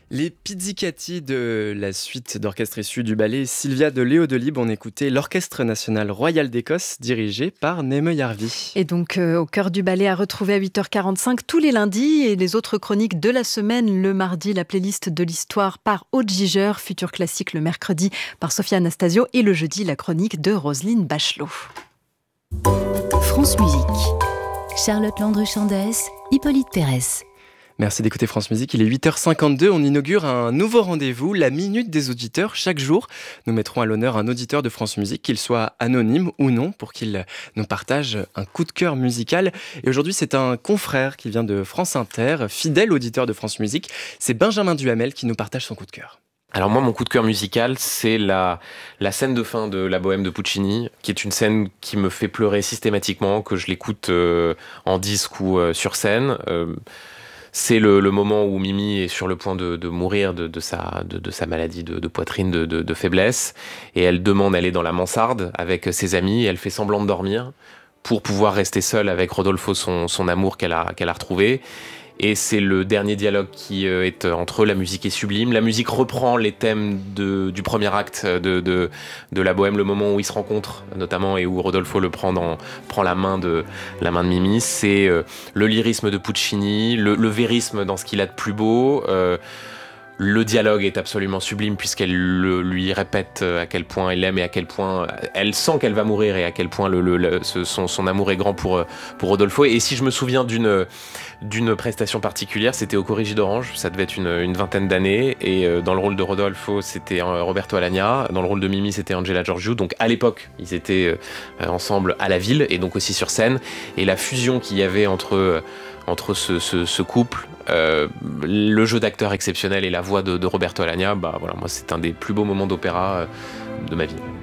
Les Pizzicati de la suite d'orchestre issu du ballet Sylvia de Léo Delibes ont écouté l'Orchestre national royal d'Écosse dirigé par Neeme Jarvi. Et donc, au cœur du ballet à retrouver à 8h45 tous les lundis et les autres chroniques de la semaine. Le mardi, la playlist de l'histoire par Aude Giger, futur classique le mercredi par Sophia Anastasio et le jeudi, la chronique de Roselyne Bachelot. France Musique. Charlotte Landru-Chandès, Hippolyte Pérez. Merci d'écouter France Musique, il est 8h52, on inaugure un nouveau rendez-vous, la Minute des auditeurs. Chaque jour, nous mettrons à l'honneur un auditeur de France Musique, qu'il soit anonyme ou non, pour qu'il nous partage un coup de cœur musical. Et aujourd'hui, c'est un confrère qui vient de France Inter, fidèle auditeur de France Musique. C'est Benjamin Duhamel qui nous partage son coup de cœur. Alors moi, mon coup de cœur musical, c'est la scène de fin de La Bohème de Puccini, qui est une scène qui me fait pleurer systématiquement, que je l'écoute en disque ou sur scène. C'est le moment où Mimi est sur le point de mourir de sa maladie de poitrine, de faiblesse. Et elle est dans la mansarde avec ses amis, et elle fait semblant de dormir pour pouvoir rester seule avec Rodolfo, son amour qu'elle a retrouvé. Et c'est le dernier dialogue qui est entre eux. La musique est sublime. La musique reprend les thèmes du premier acte de La Bohème, le moment où ils se rencontrent, notamment, et où Rodolfo prend la main de Mimi. C'est le lyrisme de Puccini, le vérisme dans ce qu'il a de plus beau. Le dialogue est absolument sublime puisqu'elle lui répète à quel point elle l'aime et à quel point elle sent qu'elle va mourir et à quel point son amour est grand pour Rodolfo. Et si je me souviens d'une prestation particulière, c'était au Corrigi d'Orange, ça devait être une vingtaine d'années, et dans le rôle de Rodolfo, c'était Roberto Alagna, dans le rôle de Mimi, c'était Angela Giorgiou. Donc à l'époque, ils étaient ensemble à la ville et donc aussi sur scène, et la fusion qu'il y avait entre ce couple, le jeu d'acteur exceptionnel et la voix de Roberto Alagna, moi c'est un des plus beaux moments d'opéra de ma vie.